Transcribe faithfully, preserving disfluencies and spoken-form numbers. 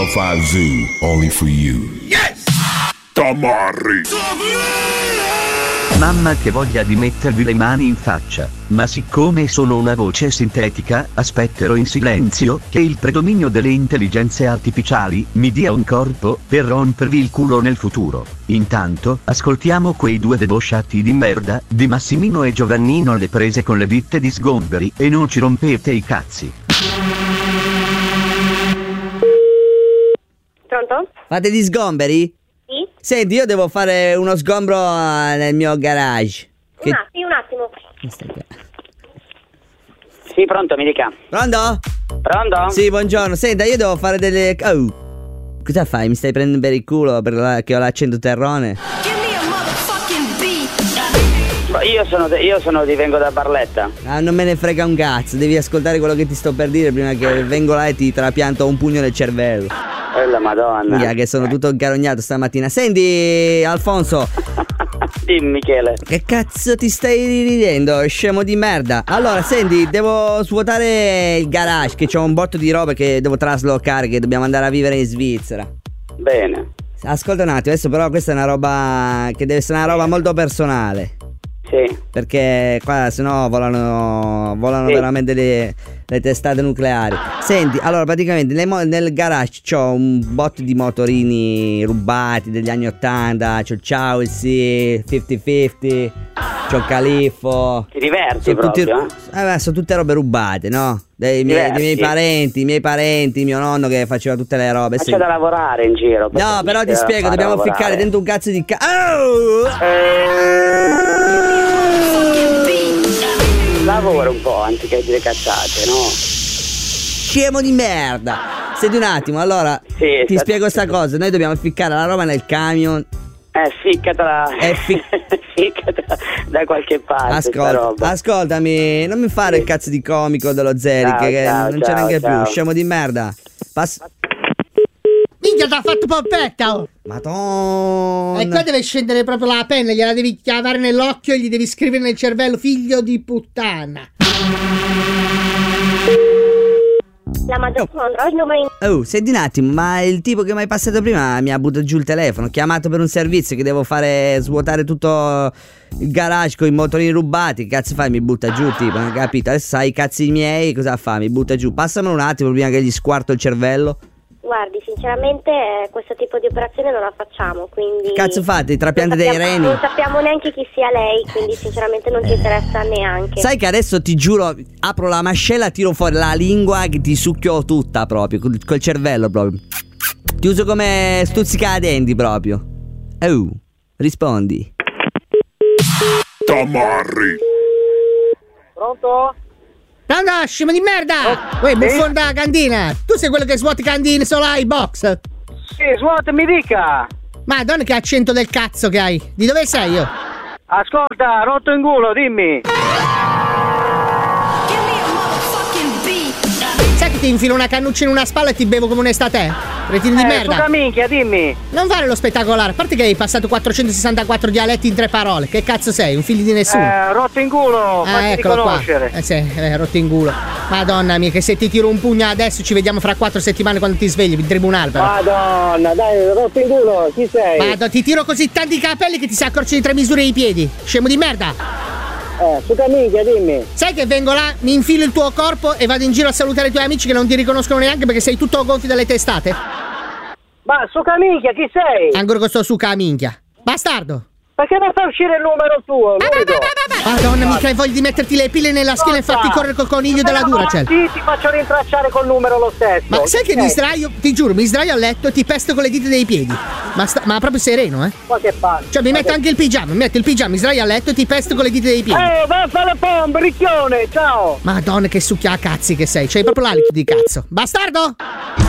five Zoo, only for you. Yes! Tamarri! Mamma che voglia di mettervi le mani in faccia, ma siccome sono una voce sintetica, aspetterò in silenzio che il predominio delle intelligenze artificiali mi dia un corpo per rompervi il culo nel futuro. Intanto, ascoltiamo quei due debosciati di merda, di Massimino e Giovannino alle prese con le ditte di sgomberi, e non ci rompete i cazzi. Pronto? Fate gli sgomberi? Sì? Senti, io devo fare uno sgombro eh, nel mio garage. Che... Un attimo, un attimo. Sì, pronto, mi dica. Pronto? Pronto? Sì, buongiorno. Senta, io devo fare delle... Oh, cosa fai? Mi stai prendendo per il culo per la... che ho l'accento terrone? Io sono, io sono di vengo da Barletta. Ah, non me ne frega un cazzo. Devi ascoltare quello che ti sto per dire prima che vengo là e ti trapianto un pugno nel cervello. Eh, la madonna. Minchia, che sono tutto incarognato stamattina. Senti, Alfonso. Dimmi, Michele. Che cazzo ti stai ridendo, scemo di merda? Allora, senti, devo svuotare il garage, che c'ho un botto di robe che devo traslocare, che dobbiamo andare a vivere in Svizzera. Bene. Ascolta un attimo, adesso però questa è una roba che deve essere una roba molto personale. Sì. Perché qua sennò volano volano sì. veramente le, le testate nucleari. Senti, allora praticamente nel, nel garage c'ho un botto di motorini rubati degli anni ottanta. C'ho il Chelsea cinquanta cinquanta, c'ho il Califfo. Ti diverti sono proprio tutti, eh, sono tutte robe rubate, no? Dei miei, dei miei parenti, i miei parenti, mio nonno che faceva tutte le robe. Ma sì. c'è da lavorare in giro. No, però ti spiego, dobbiamo lavorare. ficcare dentro un cazzo di ca... Oh! Lavora un po' anziché dire cazzate, no? Scemo di merda. Senti un attimo, allora sì, ti spiego sta cosa. Noi dobbiamo ficcare la roba nel camion. Eh, ficcatela. Eh, fi... ficcatela da qualche parte. Ascolta, ascoltami, non mi fare il cazzo di comico dello Zeric, ciao, che ciao, non c'è ciao, neanche ciao. più. Scemo di merda. Pass... Minchia, t'ha fatto poppetta, oh. Madonna. E qua deve scendere proprio la penna, gliela devi chiavare nell'occhio e gli devi scrivere nel cervello: figlio di puttana. La madonna. Oh, senti un attimo, ma il tipo che mi hai passato prima mi ha buttato giù il telefono. Ho chiamato per un servizio che devo fare svuotare tutto il garage con i motorini rubati. Che cazzo fai? Mi butta giù, tipo, non ho capito. Adesso sai i cazzi miei, cosa fa? Mi butta giù. Passamelo un attimo prima che gli squarto il cervello. Guardi, sinceramente eh, questo tipo di operazione non la facciamo, quindi... Che cazzo fate? I trapianti dei reni? Non sappiamo neanche chi sia lei, quindi sinceramente non ci interessa neanche. Sai che adesso ti giuro, apro la mascella, tiro fuori la lingua che ti succhio tutta proprio, col, col cervello proprio. Ti uso come stuzzicadenti proprio. Oh, rispondi. Tamarri. Pronto? Pronto, scemo di merda! Uè, sì? buffone da cantina! Tu sei quello che svuoti cantine solo ai box! Sì, svuota, mi dica! Madonna, che accento del cazzo che hai! Di dove sei io? Ascolta, rotto in culo, dimmi! Sai che ti infilo una cannuccia in una spalla e ti bevo come un'estate? Cretino di eh, merda! Suca minchia, dimmi! Non fare lo spettacolare, a parte che hai passato quattrocentosessantaquattro dialetti in tre parole. Che cazzo sei? Un figlio di nessuno? Eh, rotto in culo, ah, fatti eccolo riconoscere! Qua. Eh sì, eh, rotto in culo. Madonna mia, che se ti tiro un pugno adesso ci vediamo fra quattro settimane quando ti svegli in tribunale però. Madonna, dai, rotto in culo, chi sei? Madonna, ti tiro così tanti capelli che ti si accorci di tre misure i piedi. Scemo di merda! Eh, suca minchia, dimmi! Sai che vengo là, mi infilo il tuo corpo e vado in giro a salutare i tuoi amici che non ti riconoscono neanche perché sei tutto gonfio dalle testate? Ma suca minchia, chi sei? Ancora con sto suca minchia. Bastardo! Perché non fa uscire il numero tuo? Madonna, mica hai voglia di metterti le pile nella schiena e farti correre col coniglio della Duracell. Sì, ti faccio rintracciare col numero lo stesso. Ma sai che mi sdraio, ti giuro, mi sdraio a letto e ti pesto con le dita dei piedi. Ma, sta, ma proprio sereno, eh? Ma che palle. Cioè mi metto anche il pigiama, mi metto il pigiama, mi sdraio a letto e ti pesto con le dita dei piedi. Eh, vai a fare le pompe, ricchione, ciao. Madonna, che succhia a cazzi che sei, c'hai proprio l'alito di cazzo. Bastardo!